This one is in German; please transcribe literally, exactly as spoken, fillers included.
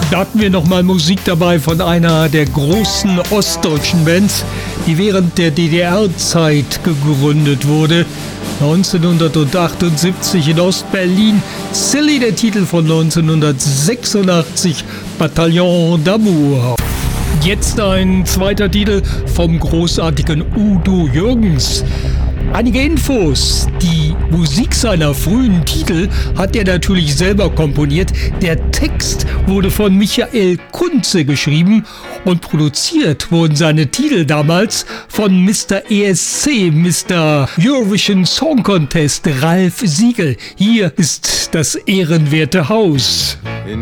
Da hatten wir nochmal Musik dabei von einer der großen ostdeutschen Bands, die während der D D R-Zeit gegründet wurde. neunzehnhundertachtundsiebzig in Ostberlin. Silly, der Titel von neunzehnhundertsechsundachtzig, Bataillon d'Amour. Jetzt ein zweiter Titel vom großartigen Udo Jürgens. Einige Infos. Die Musik seiner frühen Titel hat er natürlich selber komponiert. Der Text wurde von Michael Kunze geschrieben und produziert wurden seine Titel damals von Mister E S C, Mister Eurovision Song Contest, Ralf Siegel. Hier ist das ehrenwerte Haus.